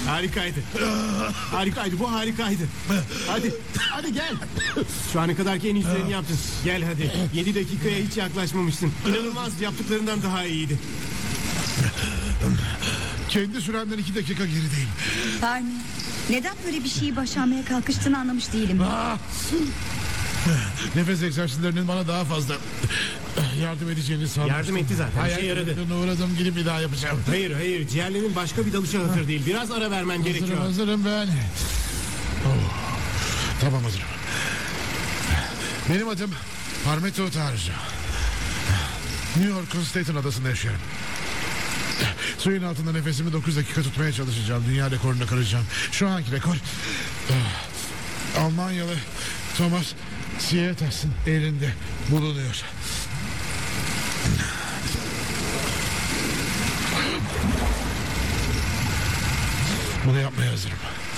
Harikaydı. Harikaydı, bu harikaydı. Hadi gel. Şu ana kadarki en iyisini yaptın. Gel hadi. 7 dakikaya hiç yaklaşmamışsın. İnanılmaz, yaptıklarından daha iyiydi. Kendi süremden 2 dakika gerideyim. Barney, neden böyle bir şeyi başarmaya kalkıştığını anlamış değilim. Nefes egzersizlerinin bana daha fazla yardım edeceğini sanmıştım. Yardım etti zaten, işe yaradı. Uğradım, gidip bir daha yapacağım. Hayır, ciğerlerin başka bir dalışa hazır değil. Biraz ara vermen gerekiyor. Hazırım ben. Tamam, hazırım. Benim adım Parmeto Tarja. New York'un Staten adasında yaşıyorum. Suyun altında nefesimi 9 dakika tutmaya çalışacağım. Dünya rekorunu kıracağım. Şu anki rekor Almanyalı Thomas Sietas'ın elinde bulunuyor. Bunu yapmaya hazırım.